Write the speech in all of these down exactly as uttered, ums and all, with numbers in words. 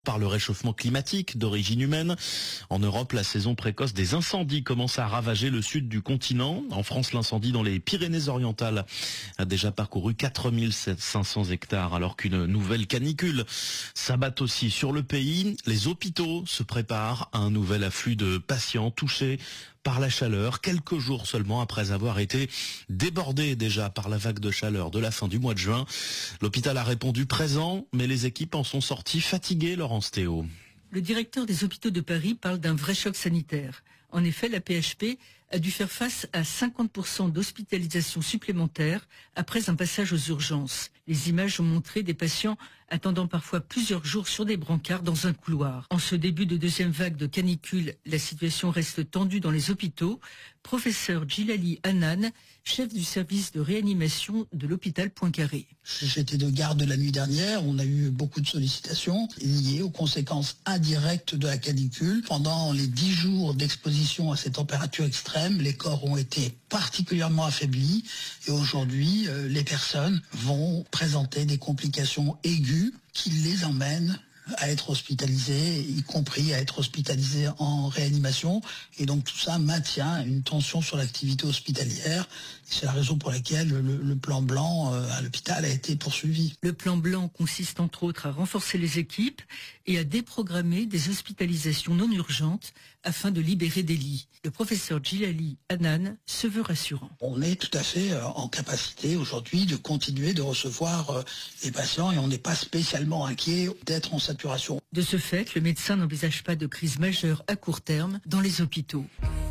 Par le réchauffement climatique d'origine humaine. En Europe, la saison précoce des incendies commence à ravager le sud du continent. En France, l'incendie dans les Pyrénées-Orientales a déjà parcouru quatre mille cinq cents hectares, alors qu'une nouvelle canicule s'abat aussi sur le pays. Les hôpitaux se préparent à un nouvel afflux de patients touchés par la chaleur, quelques jours seulement après avoir été débordés déjà par la vague de chaleur de la fin du mois de juin. L'hôpital a répondu présent, mais les équipes en sont sorties fatiguées, Laurence Théo. Le directeur des hôpitaux de Paris parle d'un vrai choc sanitaire. En effet, la P H P a dû faire face à cinquante pour cent d'hospitalisations supplémentaires après un passage aux urgences. Les images ont montré des patients attendant parfois plusieurs jours sur des brancards dans un couloir. En ce début de deuxième vague de canicule, la situation reste tendue dans les hôpitaux. Professeur Djilali Hannan, chef du service de réanimation de l'hôpital Poincaré. J'étais de garde la nuit dernière, on a eu beaucoup de sollicitations liées aux conséquences indirectes de la canicule. Pendant les dix jours d'exposition à ces températures extrêmes, les corps ont été particulièrement affaiblis et aujourd'hui, euh, les personnes vont présenter des complications aiguës qui les emmènent à être hospitalisés, y compris à être hospitalisés en réanimation. Et donc tout ça maintient une tension sur l'activité hospitalière. C'est la raison pour laquelle le, le plan blanc euh, à l'hôpital a été poursuivi. Le plan blanc consiste entre autres à renforcer les équipes et à déprogrammer des hospitalisations non urgentes afin de libérer des lits. Le professeur Djilali Hannan se veut rassurant. On est tout à fait euh, en capacité aujourd'hui de continuer de recevoir euh, les patients et on n'est pas spécialement inquiet d'être en saturation. De ce fait, le médecin n'envisage pas de crise majeure à court terme dans les hôpitaux.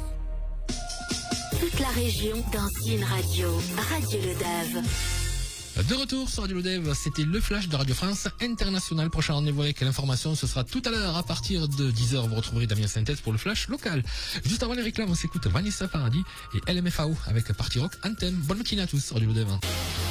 Toute la région dans une radio, Radio Le Dave. De retour sur Radio Le Dave, c'était le flash de Radio France International. Prochain rendez-vous avec l'information, ce sera tout à l'heure à partir de dix heures. Vous retrouverez Damien Synthèse pour le flash local. Juste avant les réclames, on s'écoute Vanessa Paradis et L M F A O avec Party Rock Anthem. Bonne matinée à tous sur Radio Le Dave.